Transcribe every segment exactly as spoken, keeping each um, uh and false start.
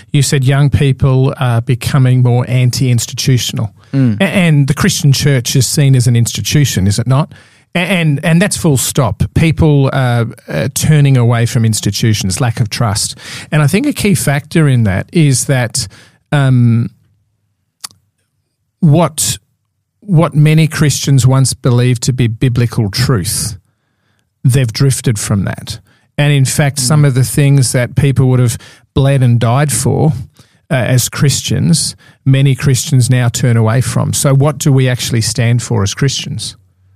you said young people are becoming more anti-institutional. Mm. A- and the Christian church is seen as an institution, is it not? And and that's full stop. People are uh, turning away from institutions, lack of trust. And I think a key factor in that is that um, what what many Christians once believed to be biblical truth, they've drifted from that. And in fact, mm. some of the things that people would have bled and died for uh, as Christians, many Christians now turn away from. So what do we actually stand for as Christians?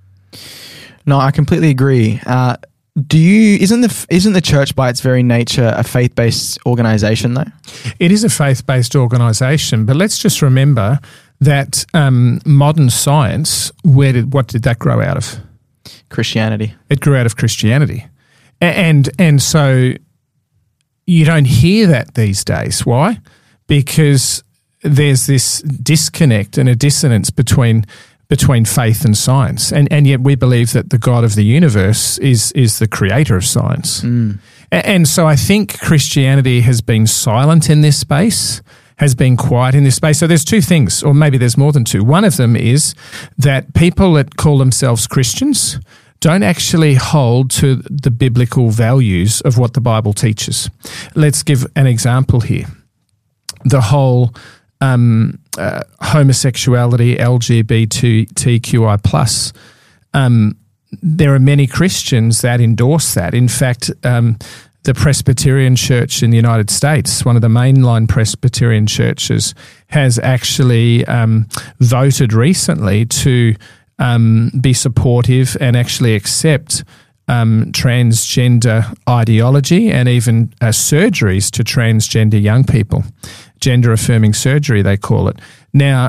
No, I completely agree. Uh, do you isn't the isn't the church by its very nature a faith-based organization, though? It is a faith-based organization, but let's just remember that um, modern science, where did what did that grow out of? Christianity. It grew out of Christianity, and and so you don't hear that these days. Why? Because there's this disconnect and a dissonance between. between faith and science. And and yet we believe that the God of the universe is is the creator of science. Mm. And so I think Christianity has been silent in this space, has been quiet in this space. So there's two things, or maybe there's more than two. One of them is that people that call themselves Christians don't actually hold to the biblical values of what the Bible teaches. Let's give an example here. The whole Um, uh, homosexuality, L G B T Q I plus. Um, there are many Christians that endorse that. In fact, um, the Presbyterian Church in the United States, one of the mainline Presbyterian churches, has actually um, voted recently to um, be supportive and actually accept um, transgender ideology and even uh, surgeries to transgender young people. Gender-affirming surgery, they call it. Now,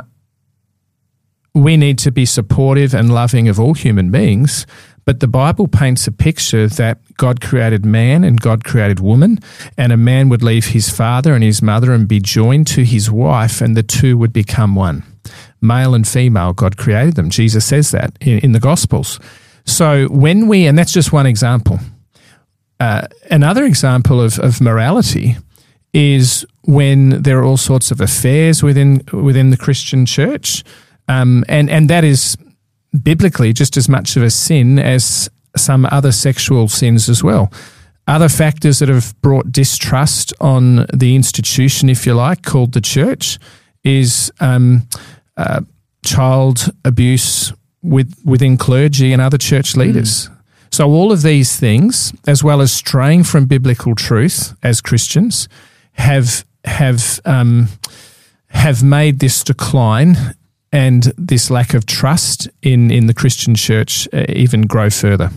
we need to be supportive and loving of all human beings, but the Bible paints a picture that God created man and God created woman, and a man would leave his father and his mother and be joined to his wife, and the two would become one. Male and female, God created them. Jesus says that in, in the Gospels. So when we, and that's just one example. Uh, another example of, of morality is when there are all sorts of affairs within within the Christian church, um, and and that is biblically just as much of a sin as some other sexual sins as well. Other factors that have brought distrust on the institution, if you like, called the church, is um, uh, child abuse with within clergy and other church leaders. Mm. So all of these things, as well as straying from biblical truth as Christians, have have um, have made this decline and this lack of trust in, in the Christian church uh, even grow further.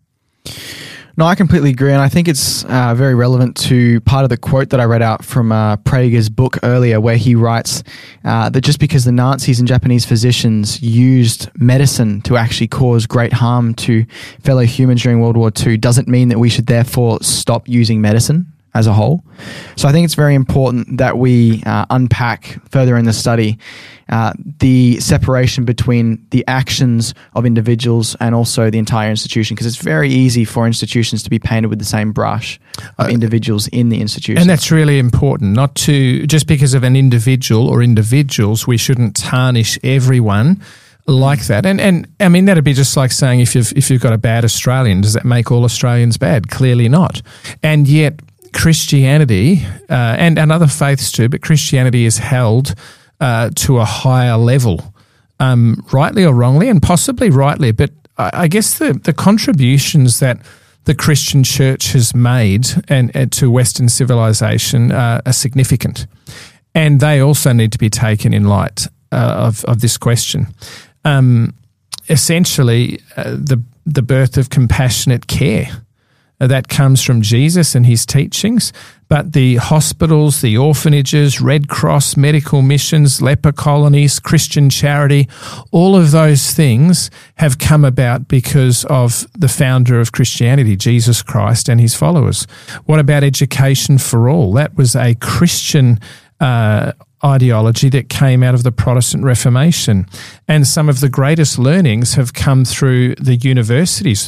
No, I completely agree, and I think it's uh, very relevant to part of the quote that I read out from uh, Prager's book earlier, where he writes uh, that just because the Nazis and Japanese physicians used medicine to actually cause great harm to fellow humans during World War Two doesn't mean that we should therefore stop using medicine as a whole. So I think it's very important that we uh, unpack further in the study uh, the separation between the actions of individuals and also the entire institution, because it's very easy for institutions to be painted with the same brush of uh, individuals in the institution. And that's really important, not to, just because of an individual or individuals, we shouldn't tarnish everyone like that. And and I mean, that'd be just like saying if you've, if you've got a bad Australian, does that make all Australians bad? Clearly not. And yet Christianity, uh, and, and other faiths too, but Christianity is held uh, to a higher level, um, rightly or wrongly, and possibly rightly. But I, I guess the, the contributions that the Christian church has made and, and to Western civilization uh, are significant, and they also need to be taken in light uh, of, of this question. Um, essentially, uh, the the birth of compassionate care. That comes from Jesus and his teachings, but the hospitals, the orphanages, Red Cross, medical missions, leper colonies, Christian charity, all of those things have come about because of the founder of Christianity, Jesus Christ, and his followers. What about education for all? That was a Christian uh, ideology that came out of the Protestant Reformation, and some of the greatest learnings have come through the universities.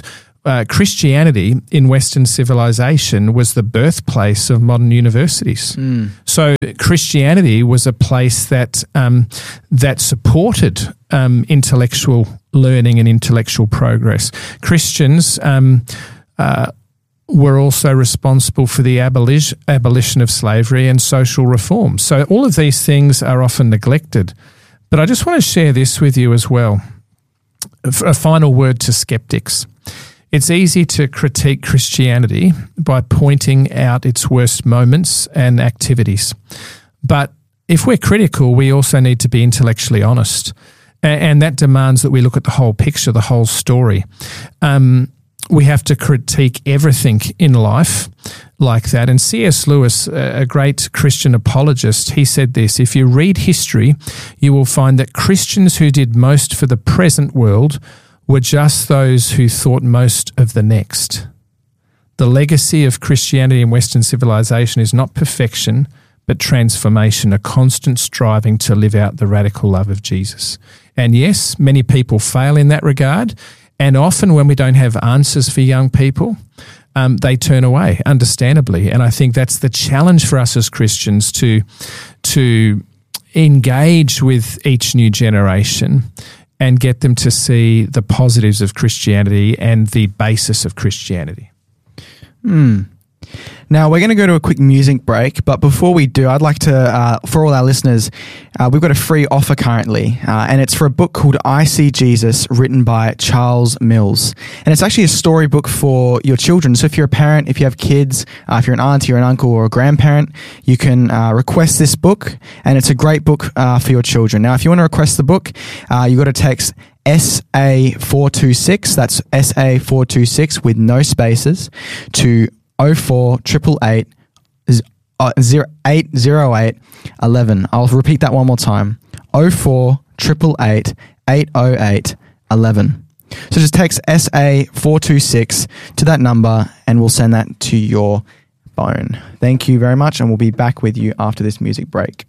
uh, Christianity in Western civilization was the birthplace of modern universities. Mm. So Christianity was a place that um, that supported um, intellectual learning and intellectual progress. Christians um, uh, were also responsible for the abolition, abolition of slavery and social reform. So all of these things are often neglected. But I just want to share this with you as well. A final word to skeptics. It's easy to critique Christianity by pointing out its worst moments and activities. But if we're critical, we also need to be intellectually honest. And that demands that we look at the whole picture, the whole story. Um, we have to critique everything in life like that. And C S Lewis, a great Christian apologist, he said this: if you read history, you will find that Christians who did most for the present world were just those who thought most of the next. The legacy of Christianity in Western civilization is not perfection, but transformation, a constant striving to live out the radical love of Jesus. And yes, many people fail in that regard. And often when we don't have answers for young people, um, they turn away, understandably. And I think that's the challenge for us as Christians, to, to engage with each new generation and get them to see the positives of Christianity and the basis of Christianity. Hmm. Now, we're going to go to a quick music break, but before we do, I'd like to, uh, for all our listeners, uh, we've got a free offer currently, uh, and it's for a book called I See Jesus, written by Charles Mills. And it's actually a storybook for your children. So if you're a parent, if you have kids, uh, if you're an auntie or an uncle or a grandparent, you can uh, request this book, and it's a great book uh, for your children. Now, if you want to request the book, uh, you've got to text S A four two six, that's S A four two six with no spaces, to oh four eight eight eight eight zero eight eleven. I'll repeat that one more time. oh four eight eight eight oh eight eleven. So just text S A four two six to that number and we'll send that to your phone. Thank you very much, and we'll be back with you after this music break.